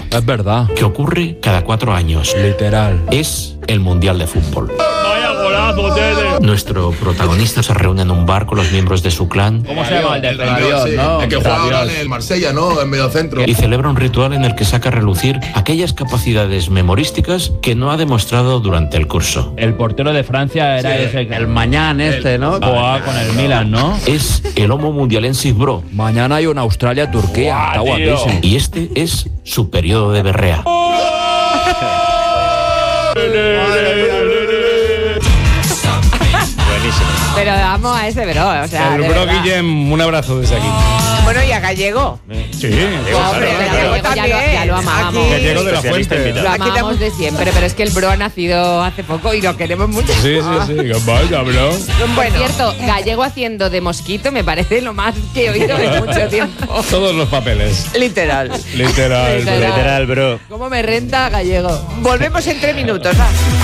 Es verdad. que ocurre cada 4 años. Literal. Es el Mundial de Fútbol. Vaya golazo, Tete. Nuestro protagonista se reúne en un bar con los miembros de su clan ¿Cómo se llama el El defensor? sí. ¿No? El que juega ahora en el Marsella, ¿no? En mediocentro. y celebra un ritual en el que saca a relucir aquellas capacidades memorísticas que no ha demostrado durante el curso. El portero de Francia era ese. El mañana ¿no? Jugaba con el Milan, ¿no? Es el Homo Mundialensis Bro, Mañana hay una Australia-Turquía. Guau, Está tío. guapísimo. y este es su periodo de berrea. Pero amo a ese bro, o sea, El de bro verdad. Guillem, un abrazo desde aquí. Bueno, y a Gallego. Sí, Hombre, Gallego también. ya lo amábamos. Aquí- Gallego de la Fuente. Lo Aquí amamos de siempre, pero es que el bro ha nacido hace poco y lo queremos mucho. Sí. Vaya, bro. Bueno, Cierto, Gallego haciendo de mosquito me parece lo más que he oído en mucho tiempo. Todos los papeles. literal. Literal. Literal. bro. ¿Cómo me renta Gallego? Volvemos en 3 minutos, va.